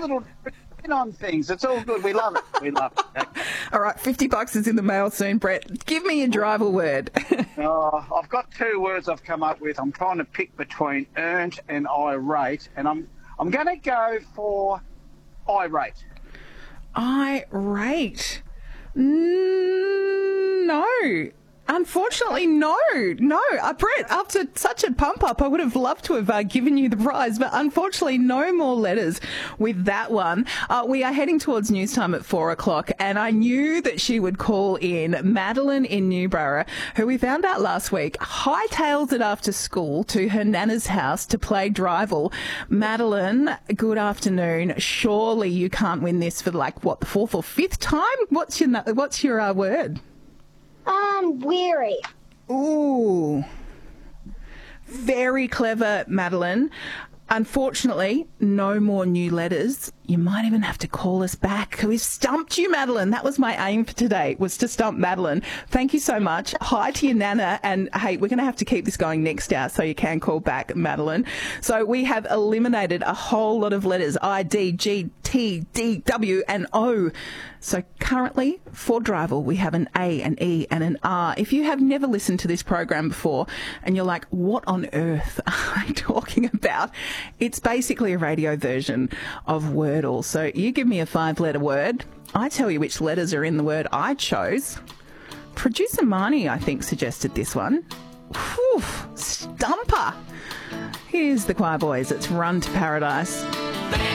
little spin on things. It's all good. We love it. We love it. All right, $50 is in the mail soon, Brett. Give me a driver word. I've got 2 words I've come up with. I'm trying to pick between earned and irate, and I'm going to go for irate. Irate. No. Unfortunately, no. Brett, after such a pump up, I would have loved to have given you the prize, but unfortunately, no more letters with that one. We are heading towards news time at 4 o'clock, and I knew that she would call in Madeline in Newborough, who we found out last week hightails it after school to her nana's house to play Drival. Madeline, good afternoon. Surely you can't win this for the 4th or 5th time? What's your word? Weary. Ooh. Very clever, Madeline. Unfortunately, no more new letters. You might even have to call us back. We've stumped you, Madeline. That was my aim for today, was to stump Madeline. Thank you so much. Hi to your nana. And, hey, we're going to have to keep this going next hour, so you can call back, Madeline. So we have eliminated a whole lot of letters, I, D, G, T, D, W and O. So currently, for Drival, we have an A, an E and an R. If you have never listened to this program before and you're like, what on earth are I talking about? It's basically a radio version of Wordle. So you give me a 5-letter word. I tell you which letters are in the word I chose. Producer Marnie, I think, suggested this one. Whew, stumper. Here's the Choir Boys. It's Run to Paradise.